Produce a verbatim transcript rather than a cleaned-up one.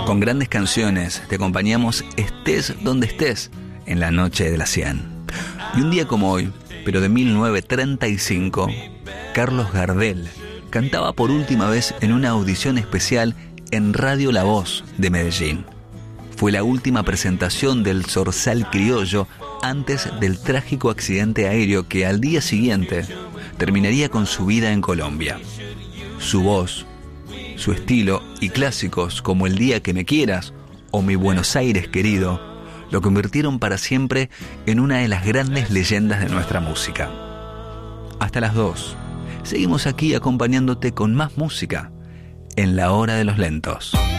Con grandes canciones te acompañamos estés donde estés en la noche de las cien. Y un día como hoy, pero de mil novecientos treinta y cinco, Carlos Gardel cantaba por última vez en una audición especial en Radio La Voz de Medellín. Fue la última presentación del Zorzal criollo antes del trágico accidente aéreo que al día siguiente terminaría con su vida en Colombia. Su voz, su estilo y clásicos como El día que me quieras o Mi Buenos Aires querido lo convirtieron para siempre en una de las grandes leyendas de nuestra música. Hasta las dos. Seguimos aquí acompañándote con más música en La Hora de los Lentos.